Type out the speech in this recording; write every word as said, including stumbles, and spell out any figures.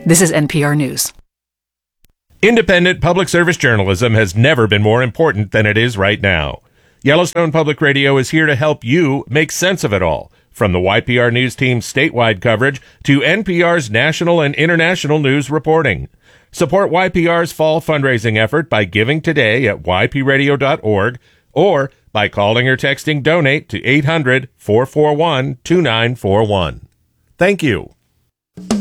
This is N P R News. Independent public service journalism has never been more important than it is right now. Yellowstone Public Radio is here to help you make sense of it all, from the Y P R News team's statewide coverage to N P R's national and international news reporting. Support Y P R's fall fundraising effort by giving today at y p radio dot org or by calling or texting donate to eight hundred, four four one, two nine four one. Thank you.